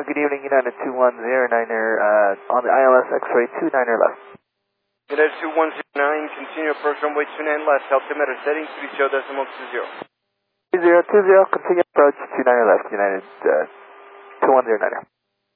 good evening, United 2109er, on the ILS X-ray 29er left. United 2109, continue approach runway 29 left, altimeter settings 30.20. 3020, continue approach 29er left, United 2109er.